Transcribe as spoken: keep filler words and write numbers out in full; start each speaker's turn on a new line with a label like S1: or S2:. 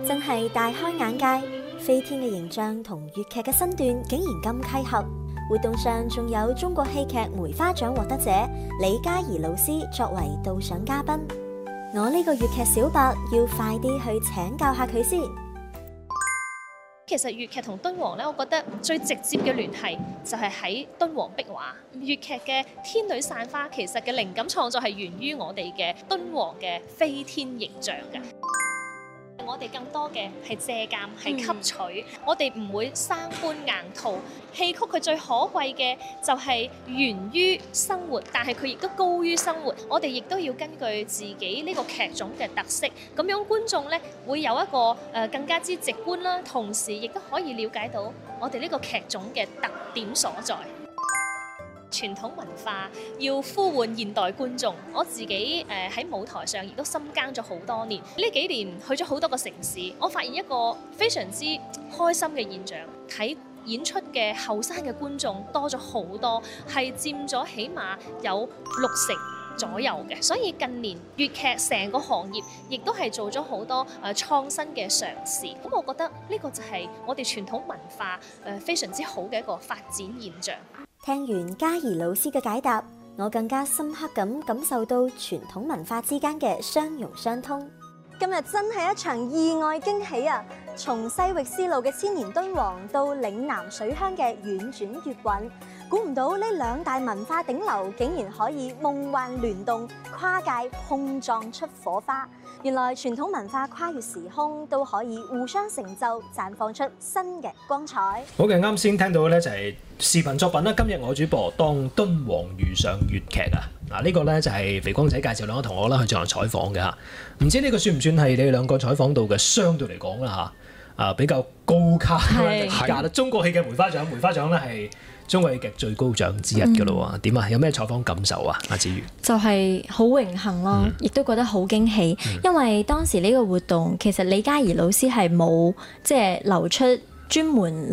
S1: 真係大開眼界，飛天嘅形象同粵劇嘅身段竟然咁契合。活動上仲有中國戲劇梅花獎獲得者李嘉怡老師作為導賞嘉賓。我呢個粵劇小白要快啲去請教下佢先。
S2: 其實粵劇同敦煌咧，我覺得最直接嘅聯繫就係喺敦煌壁畫。粵劇嘅天女散花其實嘅靈感創作係源於我哋嘅敦煌嘅飛天形象嘅。我哋更多嘅係借鑑，係吸取，嗯、我哋唔會生搬硬套。戲曲佢最可貴嘅就係源於生活，但係佢亦都高於生活。我哋亦都要根據自己呢個劇種嘅特色，咁樣觀眾咧會有一個誒、呃、更加之直觀啦，同時亦都可以了解到我哋呢個劇種嘅特點所在。傳統文化要呼喚現代觀眾，我自己誒喺舞台上亦都深耕咗好多年。呢幾年去咗好多個城市，我發現一個非常之開心嘅現象，睇演出嘅後生嘅觀眾多咗好多，係佔咗起碼有六成左右嘅。所以近年粵劇成個行業亦都係做咗好多誒創新嘅嘗試。咁我覺得呢個就係我哋傳統文化誒非常之好嘅一個發展現象。
S1: 聽完嘉怡老師嘅解答，我更加深刻咁感受到傳統文化之間嘅相容相通。今日真係一場意外驚喜啊！從西域絲路嘅千年敦煌到嶺南水鄉嘅婉轉粵韻，估唔到呢兩大文化頂流竟然可以夢幻聯動，跨界碰撞出火花。原來傳統文化跨越時空都可以互相成就，綻放出新嘅光彩。
S3: 好嘅，啱先聽到嘅咧就係視頻作品啦。今日我主播當敦煌遇上粵劇啊！嗱，呢個咧就係肥光仔介紹兩個同學啦去進行採訪嘅嚇。唔知呢個算唔算係你哋兩個採訪到嘅相對嚟講啦嚇？啊，比較高卡嘅評價啦。中國戲嘅梅花獎，梅花獎咧係中國戲劇最高獎之一嘅咯喎。點啊？有咩採訪感受啊？阿子瑜
S4: 就係好榮幸咯，亦、嗯、都覺得好驚喜，嗯、因為當時呢個活動其實李嘉怡老師係冇即係留出專門